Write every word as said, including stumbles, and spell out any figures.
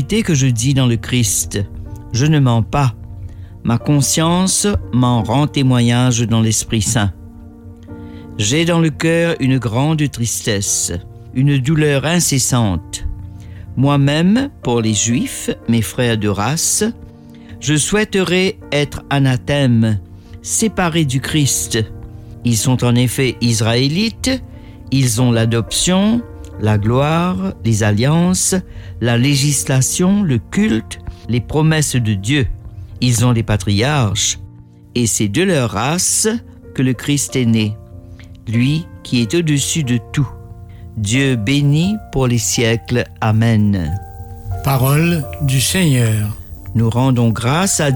vérité que je dis dans le Christ. Je ne mens pas. Ma conscience m'en rend témoignage dans l'Esprit Saint. J'ai dans le cœur une grande tristesse, une douleur incessante. Moi-même, pour les Juifs, mes frères de race, je souhaiterais être anathème, séparé du Christ. Ils sont en effet israélites, ils ont l'adoption, la gloire, les alliances, la législation, le culte, les promesses de Dieu. Ils ont les patriarches, et c'est de leur race que le Christ est né, lui qui est au-dessus de tout. Dieu béni pour les siècles. Amen. Parole du Seigneur. Nous rendons grâce à